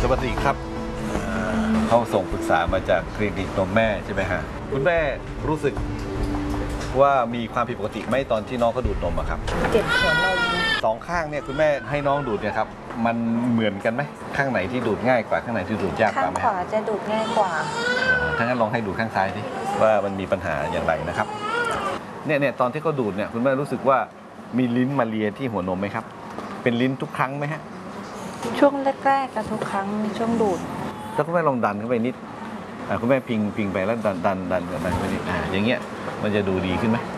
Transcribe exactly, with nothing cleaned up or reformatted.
วัสดีครับเขาส่งปรึกษามาจากคลินิกนมแม่ใช่ไหมฮะคุณแม่รู้สึกว่ามีความผิดปกติไหมตอนที่น้องเขาดูดนมอะครับเจ็บหัวนมสองข้างเนี่ยคุณแม่ให้น้องดูดเนี่ยครับมันเหมือนกันไหมข้างไหนที่ดูดง่ายกว่าข้างไหนที่ดูดยากกข้าว่าง ไหมขวาจะดูดง่ายกว่าถ้างั้นลองให้ดูดข้างซ้ายดิว่ามันมีปัญหาอย่างไรนะครับเนี่ยเนี่ยตอนที่เขาดูดเนี่ยคุณแม่รู้สึกว่ามีลิ้นมาเลียที่หัวนมไหมครับเป็นลิ้นทุกครั้งไหมฮะช่วงแรกๆกับทุกครั้งช่วงดูดแล้วคุณแม่ลองดันเข้าไปนิดคุณแม่พิงพิงไปแล้วดันดันดันดันไปนิดอ่าอย่างเงี้ยมันจะดูดีขึ้นไหม